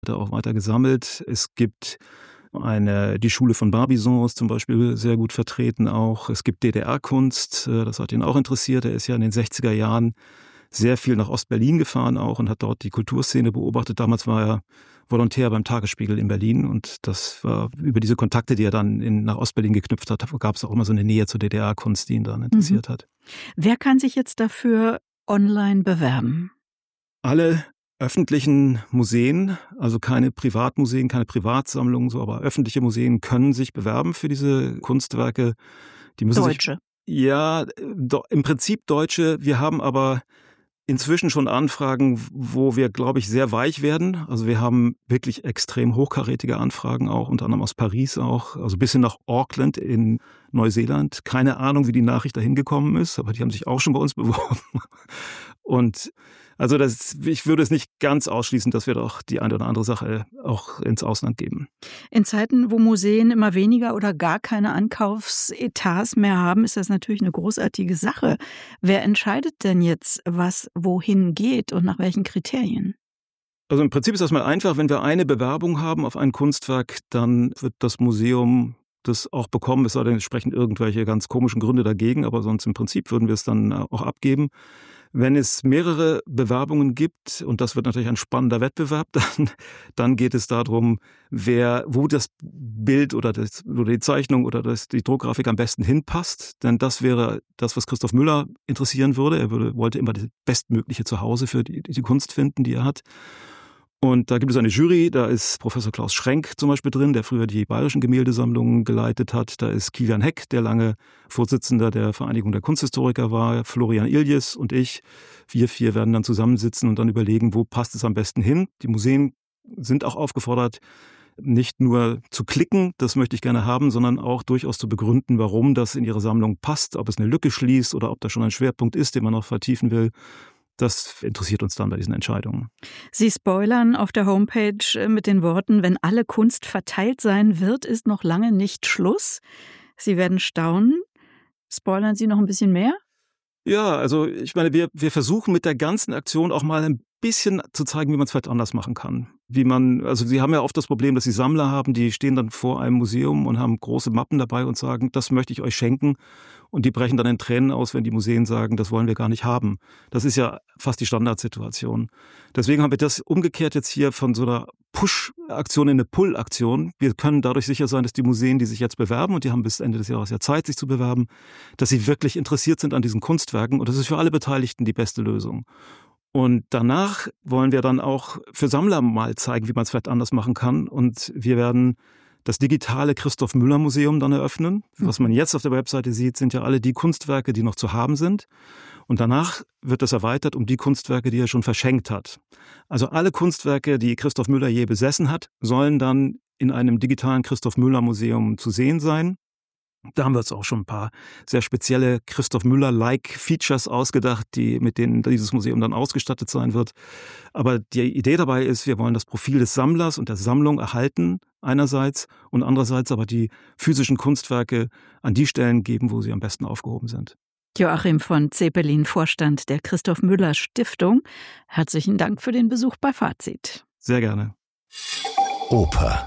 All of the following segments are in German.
Hat er auch weiter gesammelt. Es gibt die Schule von Barbizon ist zum Beispiel sehr gut vertreten auch. Es gibt DDR-Kunst, das hat ihn auch interessiert. Er ist ja in den 60er Jahren sehr viel nach Ostberlin gefahren auch und hat dort die Kulturszene beobachtet. Damals war er Volontär beim Tagesspiegel in Berlin und das war über diese Kontakte, die er dann nach Ostberlin geknüpft hat, gab es auch immer so eine Nähe zur DDR-Kunst, die ihn dann interessiert hat. Wer kann sich jetzt dafür online bewerben? Alle öffentlichen Museen, also keine Privatmuseen, keine Privatsammlungen, so, aber öffentliche Museen können sich bewerben für diese Kunstwerke. Die müssen Deutsche? Im Prinzip Deutsche. Wir haben aber inzwischen schon Anfragen, wo wir, glaube ich, sehr weich werden. Also wir haben wirklich extrem hochkarätige Anfragen auch, unter anderem aus Paris auch, also bis hin nach Auckland in Neuseeland. Keine Ahnung, wie die Nachricht dahin gekommen ist, aber die haben sich auch schon bei uns beworben. Und also ich würde es nicht ganz ausschließen, dass wir doch die eine oder andere Sache auch ins Ausland geben. In Zeiten, wo Museen immer weniger oder gar keine Ankaufsetats mehr haben, ist das natürlich eine großartige Sache. Wer entscheidet denn jetzt, was wohin geht und nach welchen Kriterien? Also im Prinzip ist das mal einfach, wenn wir eine Bewerbung haben auf ein Kunstwerk, dann wird das Museum das auch bekommen, es sei denn, es sprechen irgendwelche ganz komischen Gründe dagegen, aber sonst im Prinzip würden wir es dann auch abgeben. Wenn es mehrere Bewerbungen gibt, und das wird natürlich ein spannender Wettbewerb, dann geht es darum, wo das Bild oder die Zeichnung oder die Druckgrafik am besten hinpasst. Denn das wäre das, was Christoph Müller interessieren würde. Er wollte immer das bestmögliche Zuhause für die Kunst finden, die er hat. Und da gibt es eine Jury, da ist Professor Klaus Schrenk zum Beispiel drin, der früher die bayerischen Gemäldesammlungen geleitet hat. Da ist Kilian Heck, der lange Vorsitzender der Vereinigung der Kunsthistoriker war, Florian Iljes und ich. Wir vier werden dann zusammensitzen und dann überlegen, wo passt es am besten hin. Die Museen sind auch aufgefordert, nicht nur zu klicken, das möchte ich gerne haben, sondern auch durchaus zu begründen, warum das in ihre Sammlung passt, ob es eine Lücke schließt oder ob da schon ein Schwerpunkt ist, den man noch vertiefen will. Das interessiert uns dann bei diesen Entscheidungen. Sie spoilern auf der Homepage mit den Worten, wenn alle Kunst verteilt sein wird, ist noch lange nicht Schluss. Sie werden staunen. Spoilern Sie noch ein bisschen mehr? Ja, also ich meine, wir versuchen mit der ganzen Aktion auch mal ein bisschen zu zeigen, wie man es vielleicht anders machen kann. Also Sie haben ja oft das Problem, dass Sie Sammler haben, die stehen dann vor einem Museum und haben große Mappen dabei und sagen, das möchte ich euch schenken. Und die brechen dann in Tränen aus, wenn die Museen sagen, das wollen wir gar nicht haben. Das ist ja fast die Standardsituation. Deswegen haben wir das umgekehrt jetzt hier von so einer Push-Aktion in eine Pull-Aktion. Wir können dadurch sicher sein, dass die Museen, die sich jetzt bewerben, und die haben bis Ende des Jahres ja Zeit, sich zu bewerben, dass sie wirklich interessiert sind an diesen Kunstwerken. Und das ist für alle Beteiligten die beste Lösung. Und danach wollen wir dann auch für Sammler mal zeigen, wie man es vielleicht anders machen kann. Und wir werden das digitale Christoph Müller Museum dann eröffnen. Was man jetzt auf der Webseite sieht, sind ja alle die Kunstwerke, die noch zu haben sind. Und danach wird das erweitert um die Kunstwerke, die er schon verschenkt hat. Also alle Kunstwerke, die Christoph Müller je besessen hat, sollen dann in einem digitalen Christoph Müller Museum zu sehen sein. Da haben wir uns auch schon ein paar sehr spezielle Christoph Müller-like Features ausgedacht, mit denen dieses Museum dann ausgestattet sein wird. Aber die Idee dabei ist, wir wollen das Profil des Sammlers und der Sammlung erhalten einerseits und andererseits aber die physischen Kunstwerke an die Stellen geben, wo sie am besten aufgehoben sind. Joachim von Zepelin, Vorstand der Christoph Müller Stiftung. Herzlichen Dank für den Besuch bei Fazit. Sehr gerne. Oper.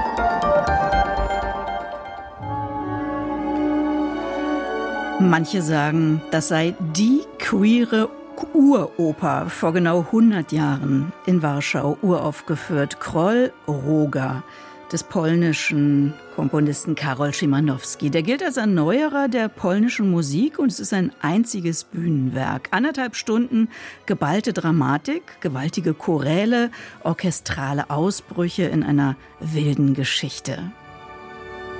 Manche sagen, das sei die queere Uroper, vor genau 100 Jahren in Warschau uraufgeführt. Król Roga des polnischen Komponisten Karol Szymanowski. Der gilt als Erneuerer der polnischen Musik und es ist ein einziges Bühnenwerk. 1,5 Stunden geballte Dramatik, gewaltige Choräle, orchestrale Ausbrüche in einer wilden Geschichte.